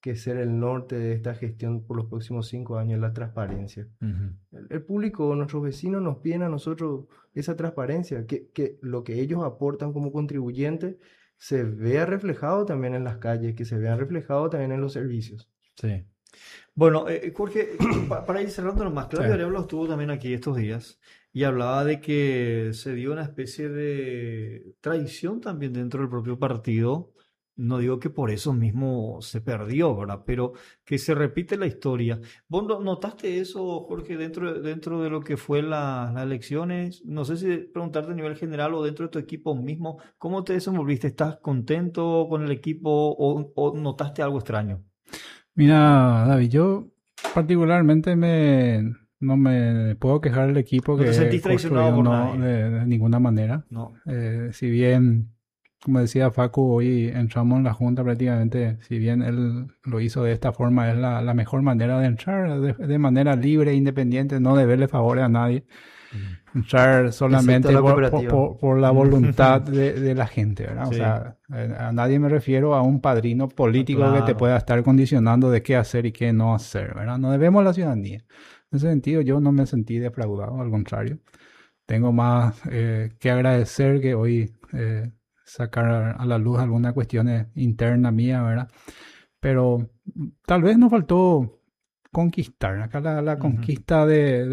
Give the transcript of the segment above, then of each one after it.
que ser el norte de esta gestión por los próximos 5 años, la transparencia. Ujú. El público, nuestros vecinos nos piden a nosotros esa transparencia, que lo que ellos aportan como contribuyentes se vea reflejado también en las calles, que se vea reflejado también en los servicios. Sí. Bueno, Jorge, para ir cerrando nomás, Sí. Claudio Arevalo estuvo también aquí estos días y hablaba de que se dio una especie de traición también dentro del propio partido. No digo que por eso mismo se perdió, ¿verdad? Pero que se repite la historia. ¿Vos notaste eso, Jorge, dentro de lo que fue las elecciones? No sé si preguntarte a nivel general o dentro de tu equipo mismo, ¿cómo te desenvolviste? ¿Estás contento con el equipo o notaste algo extraño? Mira, David, yo particularmente no me puedo quejar del equipo ¿No te que he sentís traicionado construido, por no, nadie? de ninguna manera. No. Si bien, como decía Facu, hoy entramos en la junta prácticamente, si bien él lo hizo de esta forma, es la mejor manera de entrar, de manera libre e independiente, no deberle favores a nadie. Entrar Excepto solamente la por, cooperativa. por la voluntad de la gente, ¿verdad? O Sí, sea, a nadie me refiero a un padrino político que te claro. pueda estar condicionando de qué hacer y qué no hacer, ¿verdad? No debemos a la ciudadanía. En ese sentido, yo no me sentí defraudado, al contrario. Tengo más que agradecer que hoy sacar a la luz algunas cuestiones internas mías, ¿verdad? Pero tal vez nos faltó conquistar. Acá la Ujú. conquista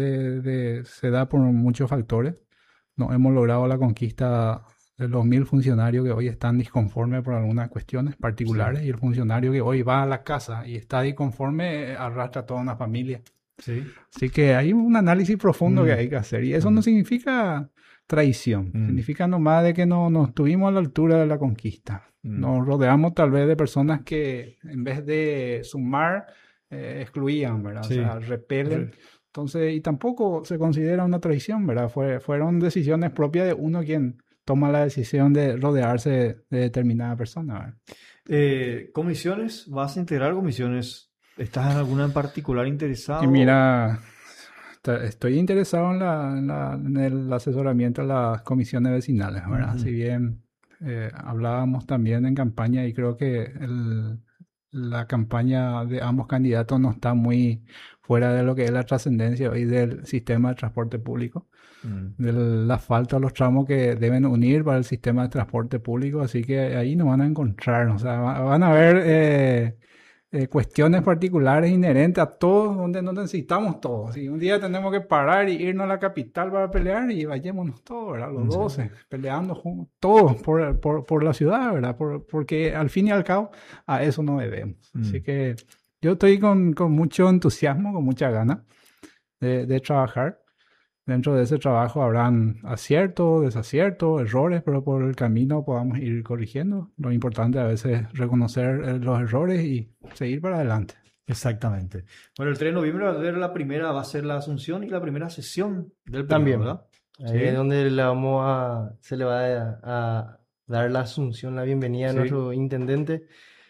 se da por muchos factores. No hemos logrado la conquista de los 1.000 funcionarios que hoy están disconformes por algunas cuestiones Sí, particulares y el funcionario que hoy va a la casa y está disconforme arrastra a toda una familia. sí. Así que hay un análisis profundo que Mm, hay que hacer y eso no mm, significa traición, mm, significa nomás de que no estuvimos a la altura de la conquista. mm. Nos rodeamos tal vez de personas que en vez de sumar, excluían, ¿verdad? O sea, Sí. repelen. Re- Entonces, y tampoco se considera una traición, ¿verdad? Fueron decisiones propias de uno quien toma la decisión de rodearse de determinada persona, ¿verdad? ¿Comisiones? ¿Vas a integrar comisiones? ¿Estás en alguna en particular Y interesado? mira, estoy interesado en el asesoramiento a las comisiones vecinales, ¿verdad? Ujú. Si bien hablábamos también en campaña y creo que la campaña de ambos candidatos no está muy fuera de lo que es la trascendencia hoy del sistema de transporte público, Mm. del asfalto a los tramos que deben unir para el sistema de transporte público, así que ahí nos van a encontrar, o sea, van a ver cuestiones particulares inherentes a todos, donde no necesitamos todos. Si un día tenemos que parar y irnos a la capital para pelear y vayámonos todos, ¿verdad? Los Sí. 12 peleando juntos, todos por la ciudad, ¿verdad? Porque al fin y al cabo a eso no debemos. Así Mm. que yo estoy con mucho entusiasmo, con mucha ganas de trabajar. Dentro de ese trabajo habrán aciertos, desaciertos, errores, pero por el camino podamos ir corrigiendo. Lo importante a veces es reconocer los errores y seguir para adelante. Exactamente. Bueno, el 3 de noviembre va a ser la asunción y la primera sesión del periodo, También. ¿verdad? Ahí es Sí, donde se le va a dar la asunción, la bienvenida a sí. nuestro intendente.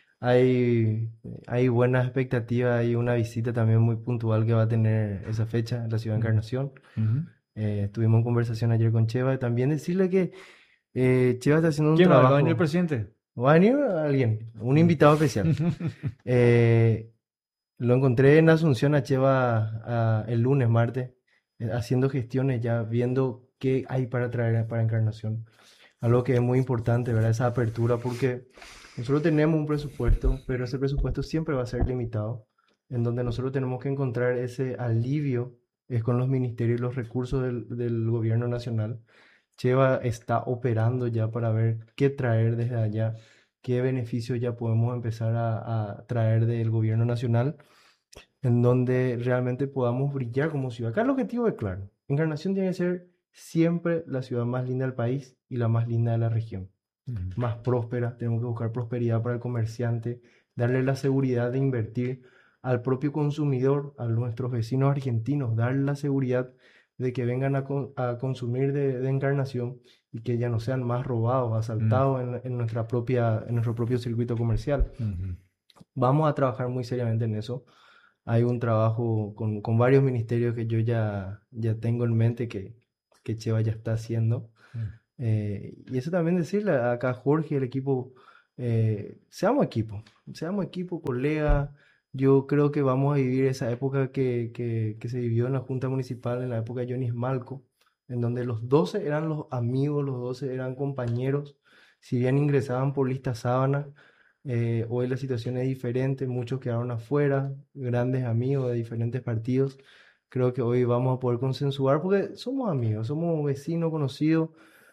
Hay buenas expectativas, hay una visita también muy puntual que va a tener esa fecha en la ciudad de Mm. Encarnación. Ujú. Tuvimos en conversación ayer con Cheva y también decirle que Cheva está haciendo un ¿Quién va? ¿Va a venir el trabajo. presidente? Va a venir alguien, un Mm. invitado especial. Eh, lo encontré en Asunción a Cheva el lunes, martes, haciendo gestiones ya, viendo qué hay para traer para Encarnación. Algo que es muy importante, ¿verdad? Esa apertura, porque nosotros tenemos un presupuesto, pero ese presupuesto siempre va a ser limitado, en donde nosotros tenemos que encontrar ese alivio, es con los ministerios y los recursos del gobierno nacional. Cheva está operando ya para ver qué traer desde allá, qué beneficios ya podemos empezar a traer del gobierno nacional, en donde realmente podamos brillar como ciudad. Acá el objetivo es claro. Encarnación tiene que ser siempre la ciudad más linda del país y la más linda de la región. Ujú. Más próspera, tenemos que buscar prosperidad para el comerciante, darle la seguridad de invertir al propio consumidor, a nuestros vecinos argentinos, darle la seguridad de que vengan a consumir de Encarnación y que ya no sean más robados, Mm. asaltados en nuestro propio circuito comercial. Ujú. Vamos a trabajar muy seriamente en eso. Hay un trabajo con varios ministerios que yo ya tengo en mente que Cheva ya está haciendo. Mm. Y eso también decirle acá a Jorge y el equipo, seamos equipo, colega. Yo creo que vamos a vivir esa época que se vivió en la Junta Municipal, en la época de Johnny Esmalco, en donde los 12 eran los amigos, los 12 eran compañeros, si bien ingresaban por lista sábana. Hoy la situación es diferente, muchos quedaron afuera, grandes amigos de diferentes partidos. Creo que hoy vamos a poder consensuar porque somos amigos, somos vecinos conocidos.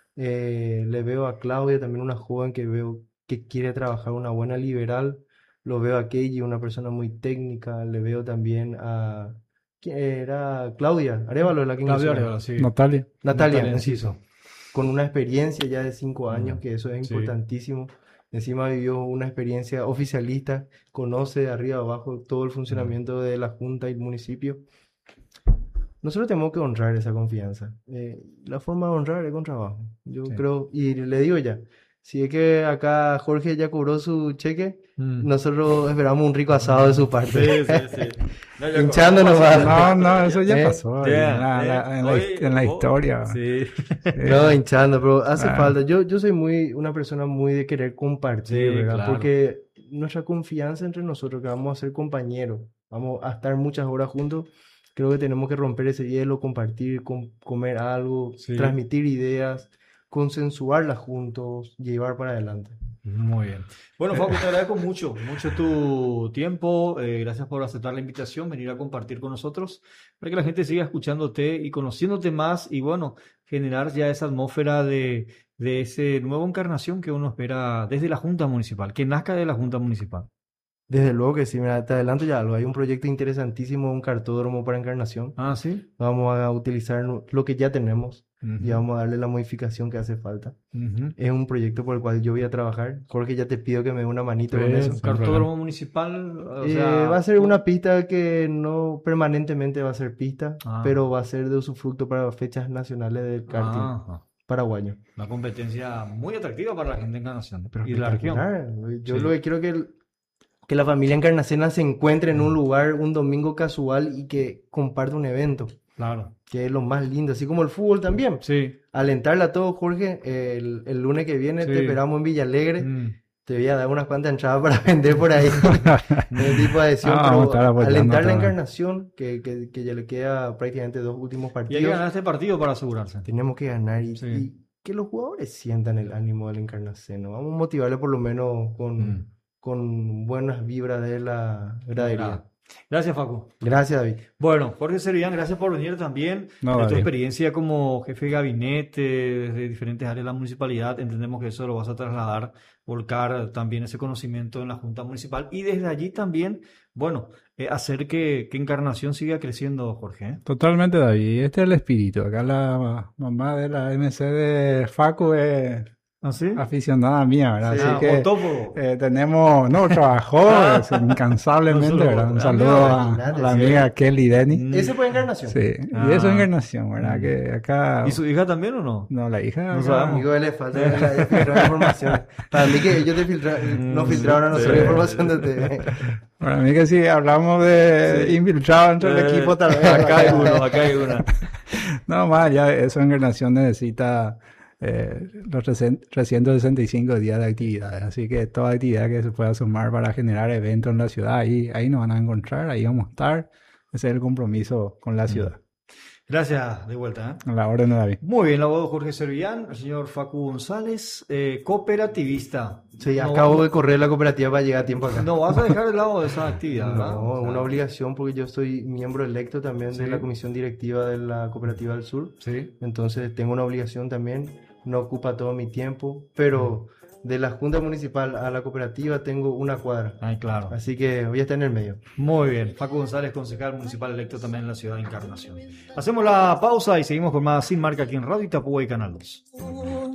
Le veo a Claudia, también una joven que veo que quiere trabajar, una buena liberal. Lo veo a Keiji, una persona muy técnica. Le veo también a... ¿Quién era? Claudia Arevalo, la que Claudio ingresó. Arevalo, sí. Natalia. Natalia Enciso. Enciso, con una experiencia ya de 5 años, que eso es Sí. importantísimo. Encima vivió una experiencia oficialista, conoce de arriba abajo todo el funcionamiento de la Junta y el municipio. Nosotros tenemos que honrar esa confianza. La forma de honrar es con trabajo. Yo Sí. creo, y le digo ya, si es que acá Jorge ya cobró su cheque, nosotros esperamos un rico asado de su parte. No, ya Hinchándonos conozco, más. No, eso ya Eh, pasó ahí, ya, en la Oye, historia. Sí. No, hinchando, pero hace Ah. falta. Yo soy una persona muy de querer compartir, Sí, ¿verdad? claro. Porque nuestra confianza entre nosotros, que vamos a ser compañeros, vamos a estar muchas horas juntos, creo que tenemos que romper ese hielo, compartir, comer algo, Sí. transmitir ideas, consensuarlas juntos, llevar para adelante. Muy bien. Bueno, Facu, te agradezco mucho tu tiempo. Gracias por aceptar la invitación, venir a compartir con nosotros, para que la gente siga escuchándote y conociéndote más y, bueno, generar ya esa atmósfera de ese nuevo encarnación que uno espera desde la Junta Municipal, que nazca de la Junta Municipal. Desde luego que sí, mira, te adelanto ya algo. Hay un proyecto interesantísimo, un cartódromo para Encarnación. Ah, ¿sí? Vamos a utilizar lo que ya tenemos y Ujú. vamos a darle la modificación que hace falta. Ujú. Es un proyecto por el cual yo voy a trabajar. Jorge, ya te pido que me dé una manito con Sí, eso. sin Cartódromo problema. municipal, o sea, Va a ser una pista que no permanentemente va a ser pista, Ah. pero va a ser de usufructo para fechas nacionales del karting Ajá. paraguayo. Una competencia muy atractiva para la gente de Encarnación Pero y de la región. espectacular. Yo Sí. lo que quiero que la familia encarnacena se encuentre en un lugar un domingo casual y que comparta un evento, Claro. que es lo más lindo, así como el fútbol también. Sí. Alentarle a todos, Jorge, el lunes que viene Sí. te esperamos en Villalegre. Mm. Te voy a dar unas cuantas entradas para vender por ahí. El tipo de adhesión, Ah, vamos a estar pero apoyando alentar la también. Encarnación, que ya le queda prácticamente 2 últimos Y hay que partidos. ganar este partido para asegurarse. Tenemos que ganar Sí. y que los jugadores sientan el ánimo del Encarnaceno. Vamos a motivarle por lo menos con buenas vibras de la gradería. Gracias, Facu. Gracias, David. Bueno, Jorge Servián, gracias por venir también. No, De tu David. experiencia como jefe de gabinete de diferentes áreas de la municipalidad, entendemos que eso lo vas a trasladar, volcar también ese conocimiento en la Junta Municipal y desde allí también, bueno, hacer que Encarnación siga creciendo, Jorge. ¿Eh? Totalmente, David. Este es el espíritu. Acá la mamá de la MC de Facu es ¿Ah, sí? aficionada mía, ¿verdad? Sí. Así Ah, que Otófogo. tenemos, no, trabajó incansablemente, No solo- ¿verdad? Un Ah, saludo mira, a imagínate, la sí. amiga Kelly Denny. Ese fue Encarnación. Sí, Ah. y eso es Encarnación, ¿verdad? Que acá, ¿Y su hija también o no? no, la hija, No acá- sabemos. Amigo, le falta filtrar información. Para mí que ellos nos filtraron a nosotros Sí. información de TV. para mí que sí, hablamos de Sí. infiltrado dentro del equipo, tal vez. Acá hay uno, acá hay una. No, más ya eso Encarnación necesita los 365 días de actividades. Así que toda actividad que se pueda sumar para generar eventos en la ciudad, ahí nos van a encontrar, ahí vamos a estar. Ese es el compromiso con la ciudad. Gracias, de vuelta. ¿eh? A la orden de David. Muy bien, el abogado Jorge Servián, el señor Facu González, cooperativista. Sí, No acabo va- de correr la cooperativa para llegar a tiempo acá. No vas a dejar de lado esa actividad, ¿verdad? No, O sea, una obligación porque yo soy miembro electo también de Sí. la comisión directiva de la Cooperativa del Sur. Sí. Entonces tengo una obligación también, no ocupa todo mi tiempo, pero de la Junta Municipal a la cooperativa tengo una cuadra. Ay, claro. Así que voy a estar en el medio. Muy bien. Facu González, concejal municipal electo también en la ciudad de Encarnación. Hacemos la pausa y seguimos con más Sin Marca aquí en Radio Itapúa y Canal 2.